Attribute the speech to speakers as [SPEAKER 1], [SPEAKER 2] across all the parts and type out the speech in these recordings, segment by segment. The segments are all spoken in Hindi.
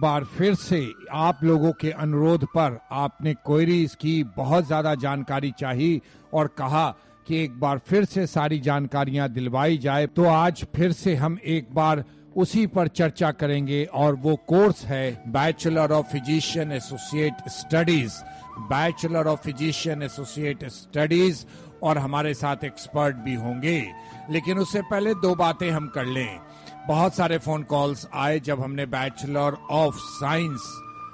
[SPEAKER 1] बार फिर से आप लोगों के अनुरोध पर आपने क्वेरीज की, बहुत ज्यादा जानकारी चाहिए और कहा कि एक बार फिर से सारी जानकारियां दिलवाई जाए, तो आज फिर से हम एक बार उसी पर चर्चा करेंगे और वो कोर्स है bachelor of physician associate studies. Bachelor of physician associate studies और हमारे साथ एक्सपर्ट भी होंगे। लेकिन उससे पहले दो बातें हम कर लें। बहुत सारे फोन कॉल्स आए जब हमने bachelor of science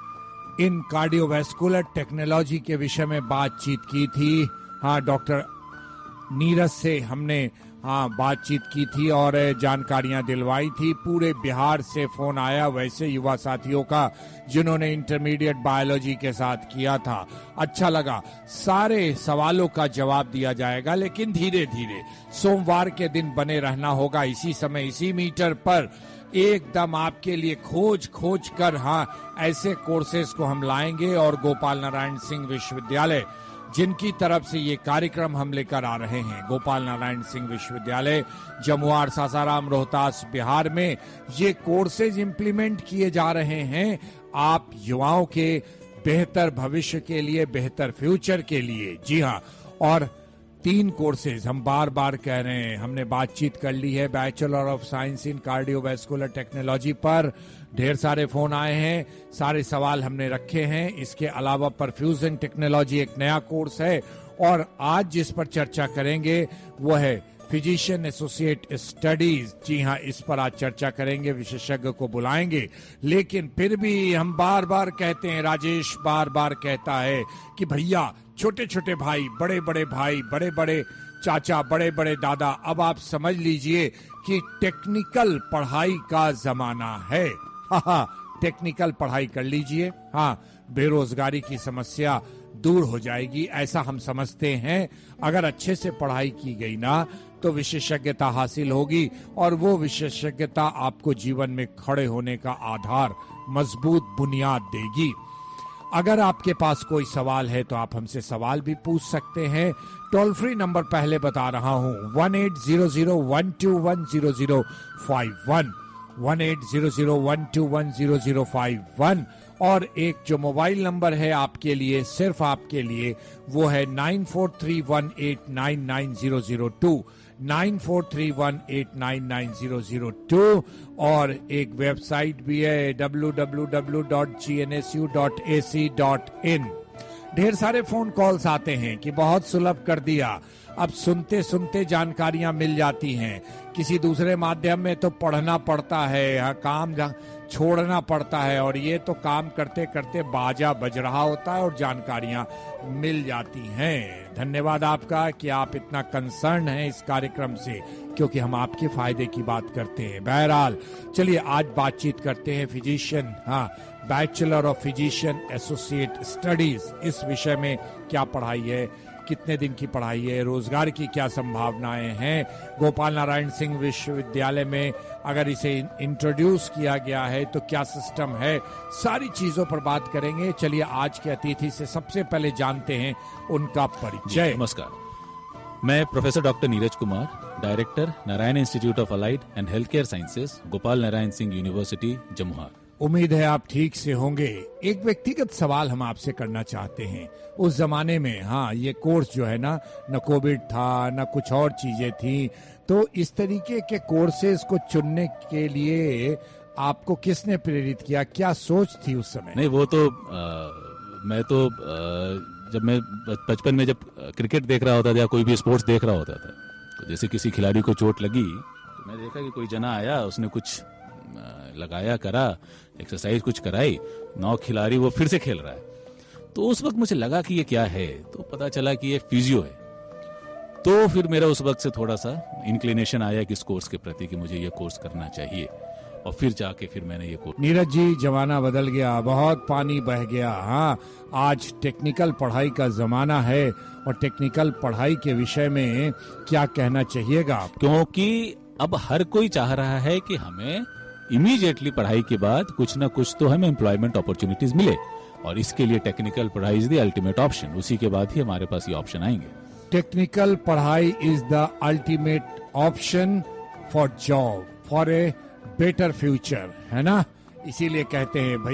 [SPEAKER 1] in cardiovascular technology के विषय में बातचीत की थी। हाँ, डॉक्टर नीरज से हमने बातचीत की थी और जानकारियां दिलवाई थी। पूरे बिहार से फोन आया वैसे युवा साथियों का जिन्होंने इंटरमीडिएट बायोलॉजी के साथ किया था। अच्छा लगा। सारे सवालों का जवाब दिया जाएगा, लेकिन धीरे धीरे। सोमवार के दिन बने रहना होगा इसी समय इसी मीटर पर, एकदम आपके लिए खोज कर ऐसे कोर्सेज को हम लाएंगे। और गोपाल नारायण सिंह विश्वविद्यालय जिनकी तरफ से ये कार्यक्रम हम लेकर आ रहे हैं, गोपाल नारायण सिंह विश्वविद्यालय जमुआर, सासाराम, रोहतास, बिहार में ये कोर्सेज इंप्लीमेंट किए जा रहे हैं आप युवाओं के बेहतर भविष्य के लिए, बेहतर फ्यूचर के लिए। जी हाँ, और 3 कोर्सेज हम बार बार कह रहे हैं, हमने बातचीत कर ली है bachelor of science in cardiovascular technology पर। ढेर सारे फोन आए हैं, सारे सवाल हमने रखे हैं। इसके अलावा परफ्यूजन टेक्नोलॉजी एक नया कोर्स है और आज जिस पर चर्चा करेंगे वो है फिजिशियन एसोसिएट स्टडीज। जी हाँ, इस पर आज चर्चा करेंगे, विशेषज्ञ को बुलाएंगे। लेकिन फिर भी हम बार बार कहते हैं, राजेश बार बार कहता है कि भैया छोटे छोटे भाई, बड़े बड़े चाचा, बड़े बड़े दादा, अब आप समझ लीजिए कि टेक्निकल पढ़ाई का जमाना है। टेक्निकल पढ़ाई कर लीजिए। बेरोजगारी की समस्या दूर हो जाएगी, ऐसा हम समझते हैं। अगर अच्छे से पढ़ाई की गई ना तो विशेषज्ञता हासिल होगी और वो विशेषज्ञता आपको जीवन में खड़े होने का आधार, मजबूत बुनियाद देगी। अगर आपके पास कोई सवाल है तो आप हमसे सवाल भी पूछ सकते हैं। टोल फ्री नंबर पहले बता रहा हूं, 180012100051, 180012100051। और एक जो मोबाइल नंबर है आपके लिए, सिर्फ आपके लिए, वो है 9431899002, 9431899002। और एक वेबसाइट भी है www.gnsu.ac.in। ढेर सारे फोन कॉल्स आते हैं कि बहुत सुलभ कर दिया, अब सुनते सुनते जानकारियां मिल जाती हैं। किसी दूसरे माध्यम में तो पढ़ना पड़ता है, काम छोड़ना पड़ता है, और ये तो काम करते करते बाजा बज रहा होता है और जानकारियां मिल जाती हैं। धन्यवाद आपका कि आप इतना कंसर्न हैं इस कार्यक्रम से, क्योंकि हम आपके फायदे की बात करते हैं। बहरहाल चलिए आज बातचीत करते हैं physician, bachelor of physician associate studies, इस विषय में क्या पढ़ाई है, कितने दिन की पढ़ाई है, रोजगार की क्या संभावनाएं हैं। गोपाल नारायण सिंह विश्वविद्यालय में अगर इसे इंट्रोड्यूस किया गया है तो क्या सिस्टम है, सारी चीजों पर बात करेंगे। चलिए आज के अतिथि से सबसे पहले जानते हैं उनका परिचय।
[SPEAKER 2] नमस्कार, मैं professor doctor Neeraj Kumar, director Narayan institute of allied and health care sciences, Gopal Narayan Singh university, Jamuar.
[SPEAKER 1] उम्मीद है आप ठीक से होंगे। एक व्यक्तिगत सवाल हम आपसे करना चाहते हैं। उस जमाने में ये कोर्स जो है ना, न कोविड था न कुछ और चीजें थी, तो इस तरीके के कोर्सेज को चुनने के लिए आपको किसने प्रेरित किया, क्या सोच थी उस समय?
[SPEAKER 2] नहीं, वो तो मैं तो जब मैं बचपन में जब क्रिकेट देख रहा होता था या कोई भी स्पोर्ट्स देख रहा होता था, तो जैसे किसी खिलाड़ी को चोट लगी तो मैं देखा कि कोई जना आया, उसने कुछ लगाया, करा, एक्सरसाइज कुछ कराई, 9 खिलाड़ी वो फिर से खेल रहा है। तो उस वक्त मुझे लगा कि ये क्या है, तो पता चला कि ये फिजियो है। तो फिर मेरा उस वक्त से थोड़ा सा इंक्लिनेशन आया कि इस कोर्स के प्रति कि मुझे ये कोर्स करना चाहिए, और फिर जाके फिर मैंने ये कोर्स।
[SPEAKER 1] नीरज जी, जमाना बदल गया, बहुत पानी बह गया। आज टेक्निकल पढ़ाई का जमाना है, और टेक्निकल पढ़ाई के विषय में क्या कहना चाहिएगा?
[SPEAKER 2] क्योंकि अब हर कोई चाह रहा है कि हमें इमीडिएटली पढ़ाई के बाद कुछ ना कुछ तो हमें एम्प्लॉयमेंट अपॉर्चुनिटीज मिले, और इसके लिए टेक्निकल पढ़ाई इज द अल्टीमेट ऑप्शन। उसी के बाद ही हमारे पास ये ऑप्शन आएंगे।
[SPEAKER 1] टेक्निकल पढ़ाई is the ultimate option for job, for a better future, है ना? इसीलिए कहते हैं भाई